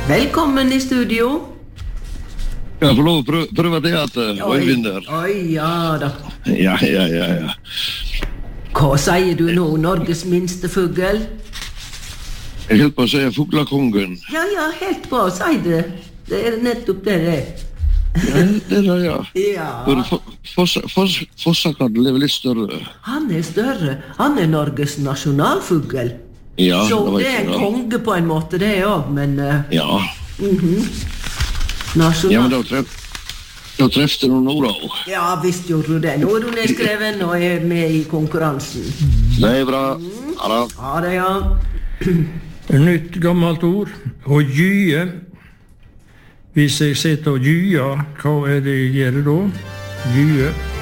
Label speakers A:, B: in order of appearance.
A: Velkommen i studio.
B: Jeg får lov å prøve teater, Øyvinder.
A: Oi, ja da.
B: Ja.
A: Hva sier du nå, Norges minste fugl?
B: Jeg helt på å si fuglakongen.
A: Ja, helt bra, si det. Det nettopp det det er.
B: Ja, det er det, ja.
A: Ja.
B: Fossakadel er vel litt større.
A: Han er større. Han er Norges nasjonalfugl.
B: Ja,
A: Så
B: det var
A: det er en
B: ikke det.
A: konge på en måte, det også, men
B: Ja,
A: nasjonal...
B: men da trefte du Nora også.
A: Ja, visst gjorde du det. Nå er du nedskreven og er med i konkurransen.
B: Det er bra. Ha det.
A: Ja, det ja.
C: Nytt gammelt ord. Å gye. Hvis jeg sitter og gyer, hva er det jeg gjør da? Gye.